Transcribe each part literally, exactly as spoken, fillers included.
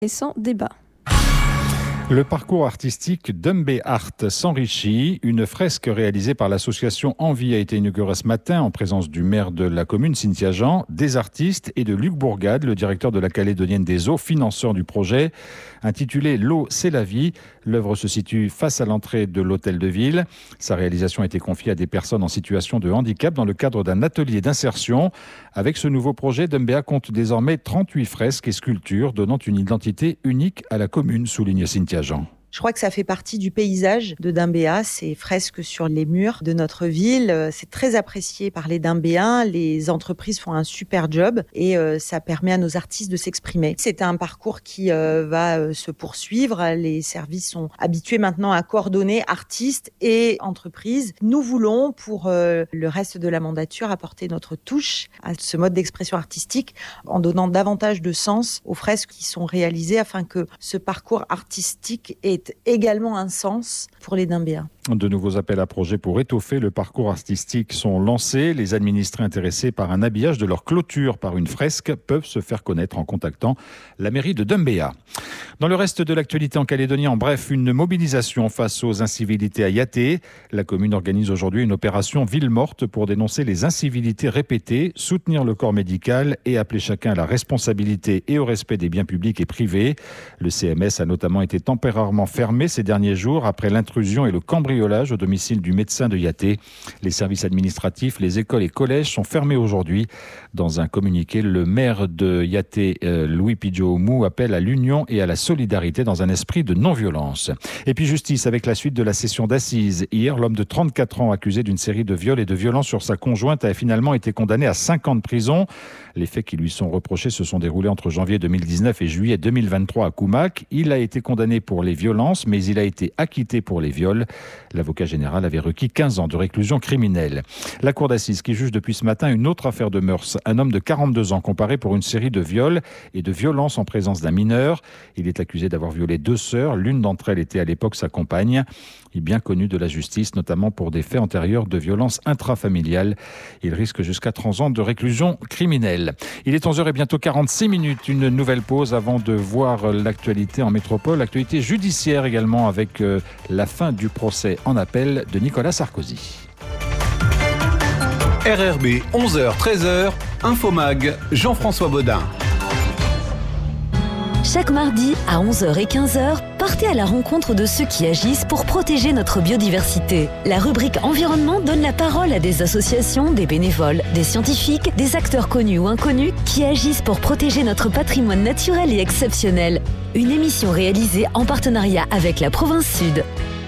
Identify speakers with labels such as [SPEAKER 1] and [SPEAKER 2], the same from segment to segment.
[SPEAKER 1] et sans débat.
[SPEAKER 2] Le parcours artistique d'Umbé Art s'enrichit. Une fresque réalisée par l'association Envie a été inaugurée ce matin en présence du maire de la commune, Cynthia Jean, des artistes et de Luc Bourgade, le directeur de la Calédonienne des Eaux, financeur du projet. Intitulée « L'eau, c'est la vie », l'œuvre se situe face à l'entrée de l'hôtel de ville. Sa réalisation a été confiée à des personnes en situation de handicap dans le cadre d'un atelier d'insertion. Avec ce nouveau projet, d'Umbé Art compte désormais trente-huit fresques et sculptures donnant une identité unique à la commune, souligne Cynthia Jean.
[SPEAKER 3] Je crois que ça fait partie du paysage de Dimbéa, ces fresques sur les murs de notre ville. C'est très apprécié par les Dimbéens. Les entreprises font un super job et euh, ça permet à nos artistes de s'exprimer. C'est un parcours qui euh, va euh, se poursuivre. Les services sont habitués maintenant à coordonner artistes et entreprises. Nous voulons, pour euh, le reste de la mandature, apporter notre touche à ce mode d'expression artistique en donnant davantage de sens aux fresques qui sont réalisées afin que ce parcours artistique ait également un sens pour les Dimbéens.
[SPEAKER 2] De nouveaux appels à projets pour étoffer le parcours artistique sont lancés. Les administrés intéressés par un habillage de leur clôture par une fresque peuvent se faire connaître en contactant la mairie de Dimbéa. Dans le reste de l'actualité en Calédonie, en bref, une mobilisation face aux incivilités à Yaté. La commune organise aujourd'hui une opération Ville morte pour dénoncer les incivilités répétées, soutenir le corps médical et appeler chacun à la responsabilité et au respect des biens publics et privés. Le C M S a notamment été temporairement fermé ces derniers jours après l'intrusion et le cambriolage au domicile du médecin de Yaté. Les services administratifs, les écoles et collèges sont fermés aujourd'hui. Dans un communiqué, le maire de Yaté, euh, Louis Pidjo-Oumou, appelle à l'union et à la solidarité dans un esprit de non-violence. Et puis justice avec la suite de la session d'assises. Hier, l'homme de trente-quatre ans accusé d'une série de viols et de violences sur sa conjointe a finalement été condamné à cinq ans de prison. Les faits qui lui sont reprochés se sont déroulés entre janvier deux mille dix-neuf et juillet deux mille vingt-trois à Koumak. Il a été condamné pour les violences, mais il a été acquitté pour les viols. L'avocat général avait requis quinze ans de réclusion criminelle. La cour d'assises qui juge depuis ce matin une autre affaire de mœurs. Un homme de quarante-deux ans comparé pour une série de viols et de violences en présence d'un mineur. Il est accusé d'avoir violé deux sœurs. L'une d'entre elles était à l'époque sa compagne. Il est bien connu de la justice, notamment pour des faits antérieurs de violences intrafamiliales. Il risque jusqu'à trente ans de réclusion criminelle. Il est onze heures et bientôt quarante-six minutes. Une nouvelle pause avant de voir l'actualité en métropole. L'actualité judiciaire également avec euh, la fin du procès en appel de Nicolas Sarkozy.
[SPEAKER 4] R R B, onze heures treize heures, Infomag, Jean-François Baudin.
[SPEAKER 5] Chaque mardi à onze heures et quinze heures, partez à la rencontre de ceux qui agissent pour protéger notre biodiversité. La rubrique Environnement donne la parole à des associations, des bénévoles, des scientifiques, des acteurs connus ou inconnus qui agissent pour protéger notre patrimoine naturel et exceptionnel. Une émission réalisée en partenariat avec la Province Sud.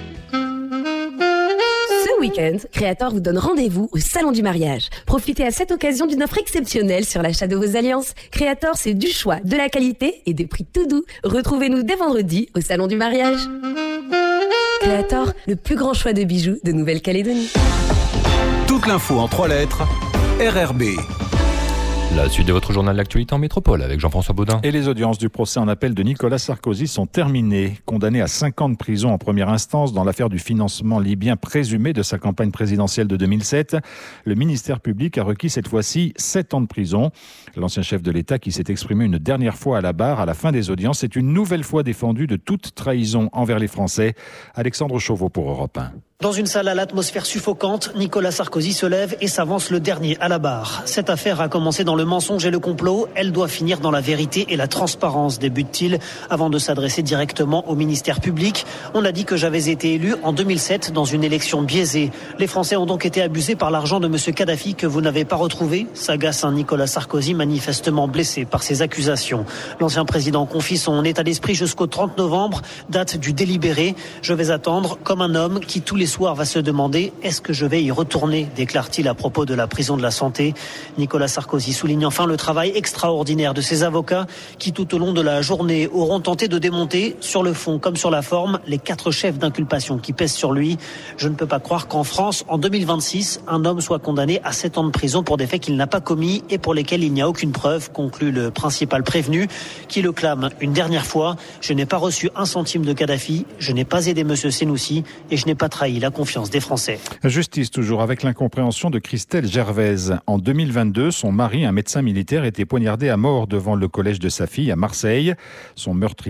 [SPEAKER 6] Week-end, Créator vous donne rendez-vous au Salon du Mariage. Profitez à cette occasion d'une offre exceptionnelle sur l'achat de vos alliances. Créator, c'est du choix, de la qualité et des prix tout doux. Retrouvez-nous dès vendredi au Salon du Mariage. Créator, le plus grand choix de bijoux de Nouvelle-Calédonie.
[SPEAKER 4] Toute l'info en trois lettres, R R B.
[SPEAKER 7] La suite de votre journal d'actualité en métropole avec Jean-François Baudin.
[SPEAKER 2] Et les audiences du procès en appel de Nicolas Sarkozy sont terminées. Condamné à cinq ans de prison en première instance dans l'affaire du financement libyen présumé de sa campagne présidentielle de deux mille sept, le ministère public a requis cette fois-ci sept ans de prison. L'ancien chef de l'État qui s'est exprimé une dernière fois à la barre à la fin des audiences est une nouvelle fois défendu de toute trahison envers les Français. Alexandre Chauveau pour Europe un.
[SPEAKER 8] Dans une salle à l'atmosphère suffocante, Nicolas Sarkozy se lève et s'avance le dernier à la barre. Cette affaire a commencé dans le mensonge et le complot. Elle doit finir dans la vérité et la transparence, débute-t-il, avant de s'adresser directement au ministère public. On a dit que j'avais été élu en deux mille sept dans une élection biaisée. Les Français ont donc été abusés par l'argent de M. Kadhafi que vous n'avez pas retrouvé. S'agace un Nicolas Sarkozy manifestement blessé par ces accusations. L'ancien président confie son état d'esprit jusqu'au trente novembre, date du délibéré. Je vais attendre comme un homme qui tous les soir va se demander « Est-ce que je vais y retourner ?» déclare-t-il à propos de la prison de la Santé. Nicolas Sarkozy souligne enfin le travail extraordinaire de ses avocats qui tout au long de la journée auront tenté de démonter sur le fond comme sur la forme les quatre chefs d'inculpation qui pèsent sur lui. Je ne peux pas croire qu'en France, en deux mille vingt-six, un homme soit condamné à sept ans de prison pour des faits qu'il n'a pas commis et pour lesquels il n'y a aucune preuve, conclut le principal prévenu qui le clame une dernière fois. Je n'ai pas reçu un centime de Kadhafi, je n'ai pas aidé M. Senoussi et je n'ai pas trahi la confiance des Français.
[SPEAKER 2] Justice toujours avec l'incompréhension de Christelle Gervaise. En deux mille vingt-deux, son mari, un médecin militaire, était poignardé à mort devant le collège de sa fille à Marseille. Son meurtrier